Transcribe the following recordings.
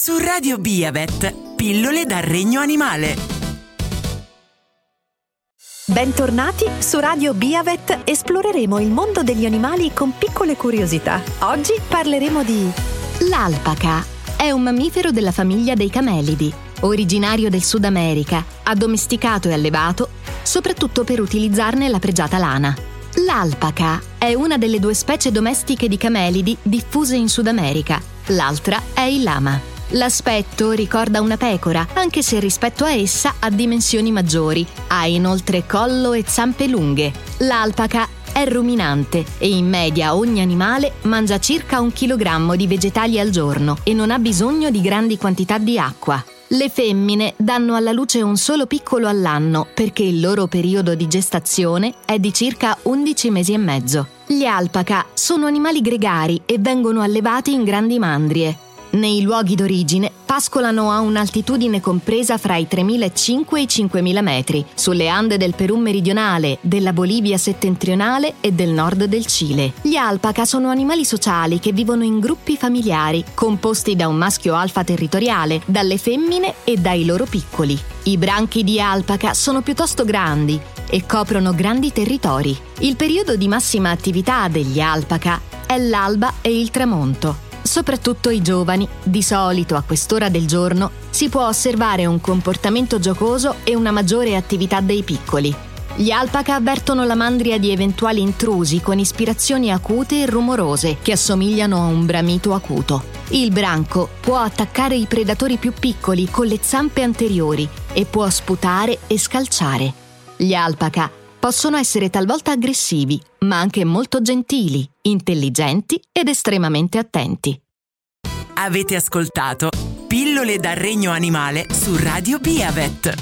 Su Radio Biavet, pillole dal regno animale. Bentornati su Radio Biavet, esploreremo il mondo degli animali con piccole curiosità. Oggi parleremo di... L'alpaca è un mammifero della famiglia dei camelidi, originario del Sud America, addomesticato e allevato soprattutto per utilizzarne la pregiata lana. L'alpaca è una delle due specie domestiche di camelidi diffuse in Sud America, l'altra è il lama. L'aspetto ricorda una pecora, anche se rispetto a essa ha dimensioni maggiori. Ha inoltre collo e zampe lunghe. L'alpaca è ruminante e in media ogni animale mangia circa 1 chilogrammo di vegetali al giorno e non ha bisogno di grandi quantità di acqua. Le femmine danno alla luce un solo piccolo all'anno perché il loro periodo di gestazione è di circa 11 mesi e mezzo. Gli alpaca sono animali gregari e vengono allevati in grandi mandrie. Nei luoghi d'origine pascolano a un'altitudine compresa fra i 3.500 e i 5.000 metri, sulle Ande del Perù meridionale, della Bolivia settentrionale e del nord del Cile. Gli alpaca sono animali sociali che vivono in gruppi familiari, composti da un maschio alfa territoriale, dalle femmine e dai loro piccoli. I branchi di alpaca sono piuttosto grandi e coprono grandi territori. Il periodo di massima attività degli alpaca è l'alba e il tramonto. Soprattutto i giovani, di solito a quest'ora del giorno, si può osservare un comportamento giocoso e una maggiore attività dei piccoli. Gli alpaca avvertono la mandria di eventuali intrusi con ispirazioni acute e rumorose che assomigliano a un bramito acuto. Il branco può attaccare i predatori più piccoli con le zampe anteriori e può sputare e scalciare. Gli alpaca possono essere talvolta aggressivi, ma anche molto gentili, intelligenti ed estremamente attenti. Avete ascoltato Pillole dal regno animale su Radio Biavet.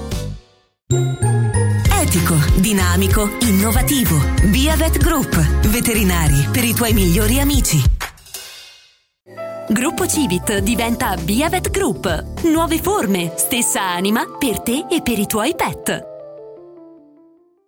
Etico, dinamico, innovativo. Biavet Group. Veterinari per i tuoi migliori amici. Gruppo Civit diventa Biavet Group. Nuove forme, stessa anima per te e per i tuoi pet.